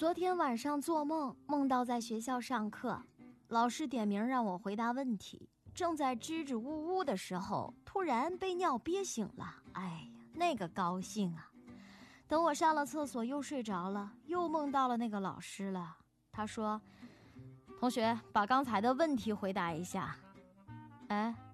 昨天晚上做梦，梦到在学校上课，老师点名让我回答问题，正在支支吾吾的时候，突然被尿憋醒了。哎呀，那个高兴啊！等我上了厕所又睡着了，又梦到了那个老师了。他说：“同学，把刚才的问题回答一下。”哎，